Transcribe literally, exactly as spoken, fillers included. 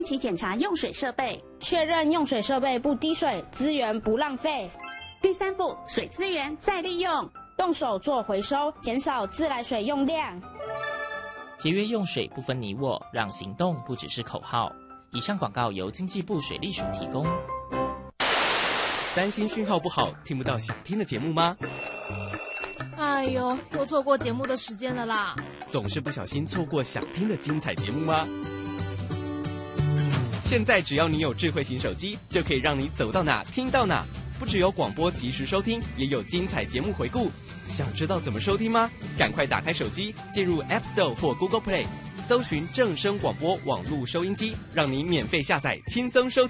定期检查用水设备， 确认用水设备不滴水，资源不浪费。 第三步，水资源再利用， 动手做回收，减少自来水用量。 节约用水不分你我，让行动不只是口号。以上广告由经济部水利署提供。 担心讯号不好，听不到想听的节目吗？ 哎呦，又错过节目的时间了啦！ 总是不小心错过想听的精彩节目吗？现在只要你有智慧型手机，就可以让你走到哪听到哪。不只有广播及时收听，也有精彩节目回顾。想知道怎么收听吗？赶快打开手机，进入 App Store 或 Google Play， 搜寻正声广播网络收音机，让你免费下载，轻松收听。